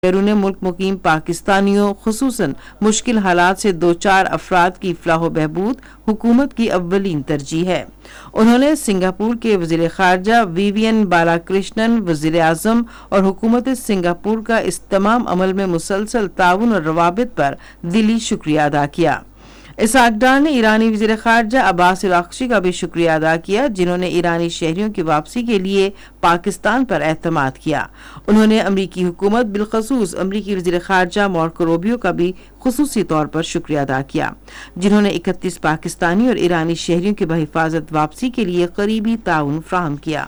بیرون ملک مقیم پاکستانیوں خصوصاً مشکل حالات سے دو چار افراد کی فلاح و بہبود حکومت کی اولین ترجیح ہے۔ انہوں نے سنگاپور کے وزیر خارجہ ویوین بالا کرشنن، وزیر اعظم اور حکومت سنگاپور کا اس تمام عمل میں مسلسل تعاون اور روابط پر دلی شکریہ ادا کیا۔ اسحاق ڈار نے ایرانی وزیر خارجہ عباس اراغچی کا بھی شکریہ ادا کیا، جنہوں نے ایرانی شہریوں کی واپسی کے لیے پاکستان پر اعتماد کیا۔ انہوں نے امریکی حکومت بالخصوص امریکی وزیر خارجہ مارکو روبیو کا بھی خصوصی طور پر شکریہ ادا کیا، جنہوں نے 31 پاکستانی اور ایرانی شہریوں کی بحفاظت واپسی کے لیے قریبی تعاون فراہم کیا۔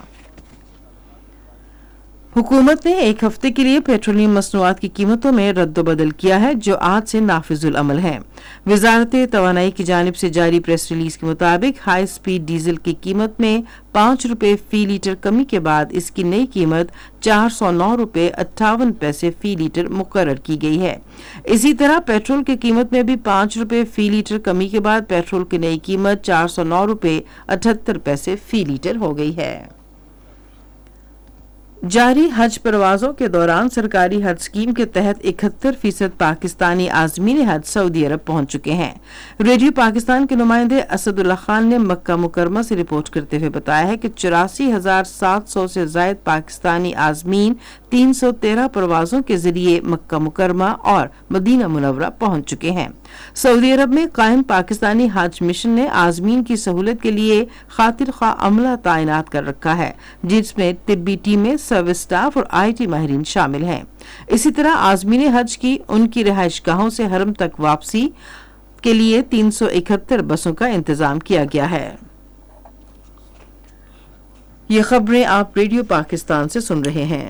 حکومت نے ایک ہفتے کے لیے پیٹرولیم مصنوعات کی قیمتوں میں رد و بدل کیا ہے، جو آج سے نافذ العمل ہے۔ وزارت توانائی کی جانب سے جاری پریس ریلیز کے مطابق ہائی سپیڈ ڈیزل کی قیمت میں 5 روپے فی لیٹر کمی کے بعد اس کی نئی قیمت 409 روپے 58 پیسے فی لیٹر مقرر کی گئی ہے۔ اسی طرح پیٹرول کی قیمت میں بھی 5 روپے فی لیٹر کمی کے بعد پیٹرول کی نئی قیمت 409 روپے 78 پیسے فی لیٹر ہو گئی ہے۔ جاری حج پروازوں کے دوران سرکاری حج اسکیم کے تحت 71% پاکستانی عازمین حج سعودی عرب پہنچ چکے ہیں۔ ریڈیو پاکستان کے نمائندے اسد اللہ خان نے مکہ مکرمہ سے رپورٹ کرتے ہوئے بتایا ہے کہ 84,700 سے زائد پاکستانی عازمین 313 پروازوں کے ذریعے مکہ مکرمہ اور مدینہ منورہ پہنچ چکے ہیں۔ سعودی عرب میں قائم پاکستانی حج مشن نے عازمین کی سہولت کے لیے خاطر خواہ عملہ تعینات کر رکھا ہے، جس میں طبی ٹیمیں، سروس سٹاف اور آئی ٹی ماہرین شامل ہیں۔ اسی طرح عازمین حج کی ان کی رہائش گاہوں سے حرم تک واپسی کے لیے 371 بسوں کا انتظام کیا گیا ہے۔ یہ خبریں آپ ریڈیو پاکستان سے سن رہے ہیں۔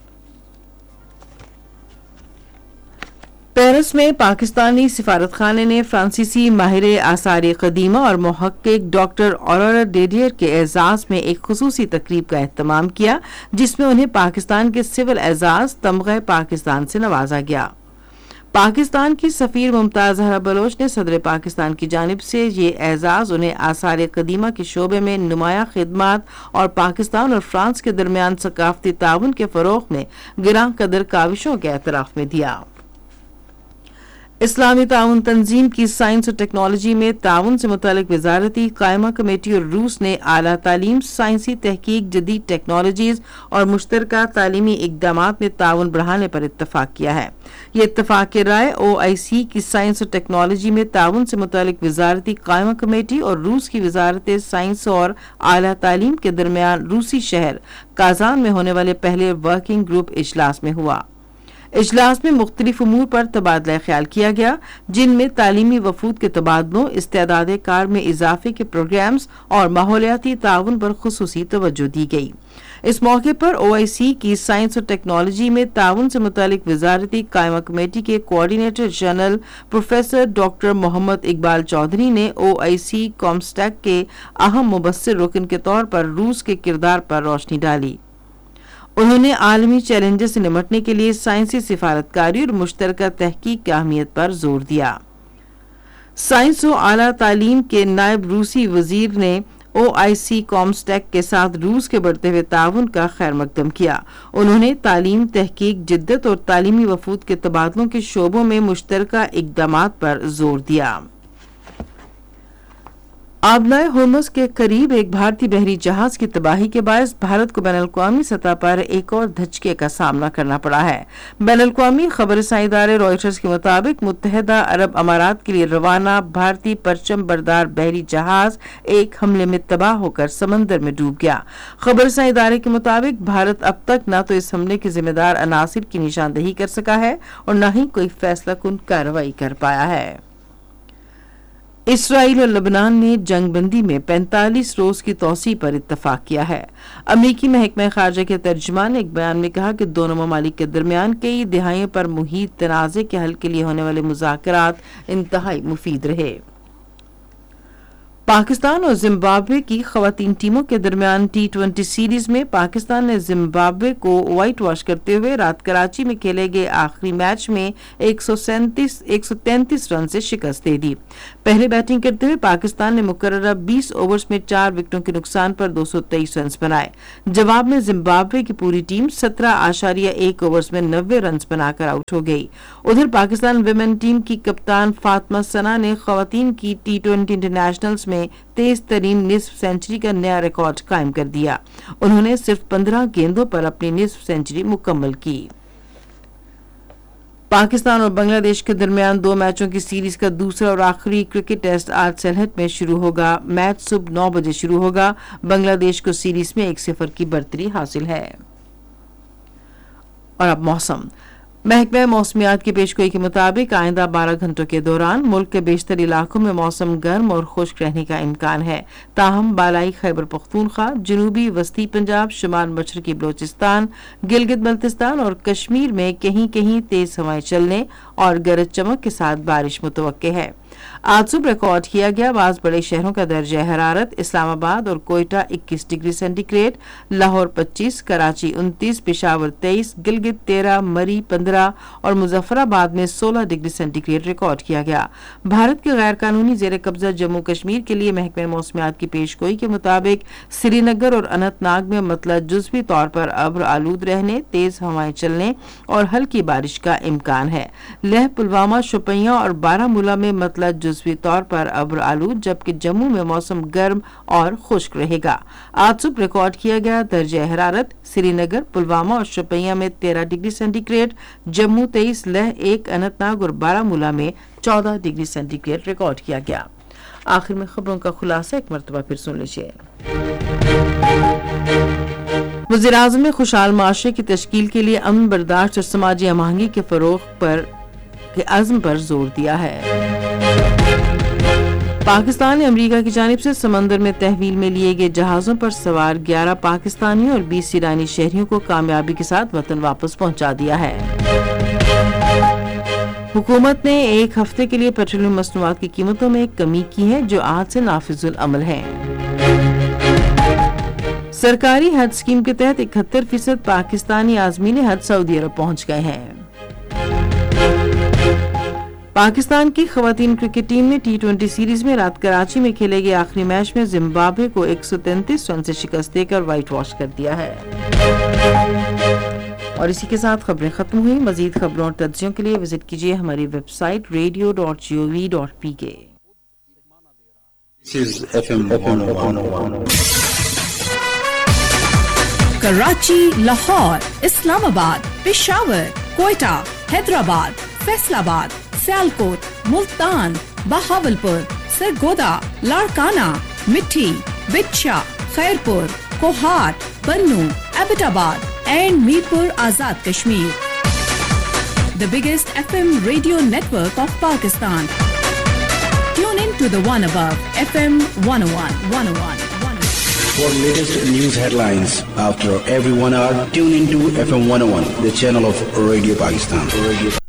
پیرس میں پاکستانی سفارت خانے نے فرانسیسی ماہر آثار قدیمہ اور محقق ڈاکٹر اورورا ڈیڈیئر کے اعزاز میں ایک خصوصی تقریب کا اہتمام کیا، جس میں انہیں پاکستان کے سول اعزاز تمغہ پاکستان سے نوازا گیا۔ پاکستان کی سفیر ممتاز زہرا بلوچ نے صدر پاکستان کی جانب سے یہ اعزاز انہیں آثار قدیمہ کے شعبے میں نمایاں خدمات اور پاکستان اور فرانس کے درمیان ثقافتی تعاون کے فروغ میں گراں قدر کاوشوں کے اعتراف میں دیا۔ اسلامی تعاون تنظیم کی سائنس اور ٹیکنالوجی میں تعاون سے متعلق وزارتی قائمہ کمیٹی اور روس نے اعلیٰ تعلیم، سائنسی تحقیق، جدید ٹیکنالوجیز اور مشترکہ تعلیمی اقدامات میں تعاون بڑھانے پر اتفاق کیا ہے۔ یہ اتفاق رائے OIC کی سائنس اور ٹیکنالوجی میں تعاون سے متعلق وزارتی قائمہ کمیٹی اور روس کی وزارت سائنس اور اعلیٰ تعلیم کے درمیان روسی شہر کازان میں ہونے والے پہلے ورکنگ گروپ اجلاس میں ہوا۔ اجلاس میں مختلف امور پر تبادلہ خیال کیا گیا، جن میں تعلیمی وفود کے تبادلوں، استعداد کار میں اضافے کے پروگرامز اور ماحولیاتی تعاون پر خصوصی توجہ دی گئی۔ اس موقع پر OIC کی سائنس اور ٹیکنالوجی میں تعاون سے متعلق وزارتی قائمہ کمیٹی کے کوآرڈینیٹر جنرل پروفیسر ڈاکٹر محمد اقبال چودھری نے OIC کامسٹیک کے اہم مبصر رکن کے طور پر روس کے کردار پر روشنی ڈالی۔ انہوں نے عالمی چیلنجز سے نمٹنے کے لیے سائنسی سفارتکاری اور مشترکہ تحقیق کی اہمیت پر زور دیا۔ سائنس و اعلیٰ تعلیم کے نائب روسی وزیر نے OIC کامسٹیک کے ساتھ روس کے بڑھتے ہوئے تعاون کا خیر مقدم کیا۔ انہوں نے تعلیم، تحقیق، جدت اور تعلیمی وفود کے تبادلوں کے شعبوں میں مشترکہ اقدامات پر زور دیا۔ آبنائے ہورمز کے قریب ایک بھارتی بحری جہاز کی تباہی کے باعث بھارت کو بین الاقوامی سطح پر ایک اور دھچکے کا سامنا کرنا پڑا ہے۔ بین الاقوامی خبر رسائی ادارے رائٹرز کے مطابق متحدہ عرب امارات کے لیے روانہ بھارتی پرچم بردار بحری جہاز ایک حملے میں تباہ ہو کر سمندر میں ڈوب گیا۔ خبر رسائی ادارے کے مطابق بھارت اب تک نہ تو اس حملے کے ذمہ دار عناصر کی نشاندہی کر سکا ہے اور نہ ہی کوئی فیصلہ کن کارروائی کر پایا ہے۔ اسرائیل اور لبنان نے جنگ بندی میں 45 روز کی توسیع پر اتفاق کیا ہے۔ امریکی محکمہ خارجہ کے ترجمان نے ایک بیان میں کہا کہ دونوں ممالک کے درمیان کئی دہائیوں پر محیط تنازع کے حل کے لیے ہونے والے مذاکرات انتہائی مفید رہے۔ पाकिस्तान और जिम्बाब्वे की खवातीन टीमों के दरमियान T20 सीरीज में पाकिस्तान ने जिम्बाब्वे को व्हाइट वॉश करते हुए रात कराची में खेले गए आखिरी मैच में 133 रन से शिकस्त दे दी। पहले बैटिंग करते हुए पाकिस्तान ने मुकर्ररा 20 ओवर्स में 4 विकेटों के नुकसान पर 223 रन बनाए। जवाब में जिम्बाब्वे की पूरी टीम 17.1 ओवर्स में 90 रन बनाकर आउट हो गई। उधर पाकिस्तान विमेन टीम की कप्तान फातिमा सना ने खवातीन की T20 इंटरनेशनल्स में तेज तरीन निस्फ सेंचुरी का नया रिकॉर्ड कायम कर दिया। उन्होंने सिर्फ 15 गेंदों पर अपनी निस्फ सेंचुरी मुकम्मल की। पाकिस्तान और बांग्लादेश के दरमियान 2 मैचों की सीरीज का दूसरा और आखिरी क्रिकेट टेस्ट आज सिलहट में शुरू होगा। मैच सुबह 9 बजे शुरू होगा। बांग्लादेश को सीरीज में 1-0 की बढ़तरी हासिल है। और अब मौसम। महकमा मौसमियात की पेशगोई के मुताबिक आइंदा 12 घंटों के दौरान मुल्क के बेशतर इलाकों में मौसम गर्म और खुश्क रहने का इम्कान है। ताहम बालाई खैबर पख्तूनख्वा, जनूबी वस्ती पंजाब, शुमाल मशरकी बलोचिस्तान, गिलगित बल्तिस्तान और कश्मीर में कहीं कहीं तेज हवाएं चलने और गरज चमक के साथ बारिश मुतवक्के है। आज सुबह रिकॉर्ड किया गया बाज़ बड़े शहरों का दर्जा हरारत इस्लामाबाद और कोयटा 21 डिग्री सेंटीग्रेड, लाहौर 25, कराची 29, पेशावर 23, गिलगित 13, मरी 15 और मुजफ्फराबाद में 16 डिग्री सेंटीग्रेड रिकॉर्ड किया गया। भारत के गैर कानूनी जेर कब्जा जम्मू कश्मीर के लिए महकमे मौसमियात की पेशगोई के मुताबिक श्रीनगर और अनंतनाग में मतलब जुज़वी तौर पर अब्र आलूद रहने, तेज हवाएं चलने और हल्की बारिश का इम्कान है। लेह, पुलवामा, शोपियां और बारामूला में मतलब जुज़वी तौर पर अब्र आलूद, जबकि जम्मू में मौसम गर्म और खुश्क रहेगा। आज सुबह रिकॉर्ड किया गया दर्जा हरारत श्रीनगर, पुलवामा और शोपियां में 13 डिग्री सेंटीग्रेड, जम्मू 23, लेह 1, अनंतनाग और बारामूला में 14 डिग्री सेंटीग्रेड रिकॉर्ड किया गया। आखिर में खबरों का खुलासा एक मरतबा फिर सुन लीजिए। वज़ीर-ए-आज़म ने खुशहाल माशरे की तश्कील के लिए अमन बर्दाश्त और समाजी हमआहंगी के फरोग के अज़्म पर जोर दिया है। पाकिस्तान ने अमेरिका की जानिब से समंदर में तहवील में लिए गए जहाजों पर सवार 11 पाकिस्तानी और 20 ईरानी शहरियों को कामयाबी के साथ वतन वापस पहुंचा दिया है। हुकूमत ने एक हफ्ते के लिए पेट्रोलियम मसनूआत की कीमतों में कमी की है, जो आज से नाफिजुल अमल है। सरकारी हज स्कीम के तहत 71% पाकिस्तानी आज़मीन हज सऊदी अरब पहुंच गए हैं। पाकिस्तान की खवातीन क्रिकेट टीम ने T20 सीरीज में रात कराची में खेले गए आखिरी मैच में जिम्बाब्वे को 133 रन से शिकस्त देकर व्हाइट वॉश कर दिया है। और इसी के साथ खबरें खत्म हुई। मजीद खबरों और तज्जियों के लिए विजिट कीजिए हमारी वेबसाइट radio.gov.pk। कराची, लाहौर, इस्लामाबाद, पेशावर, कोयटा, हैदराबाद, फैसलाबाद, सियालकोट, मुल्तान, बहावलपुर, सरगोदा, लाड़काना, मिट्टी, बिच्छा, खैरपुर, कोहाट, बन्नू, Abbottabad and Mirpur Azad Kashmir. The biggest FM radio network of Pakistan. Tune in to the one above FM 101. For latest news headlines after every 1 hour, tune into FM 101, the channel of Radio Pakistan.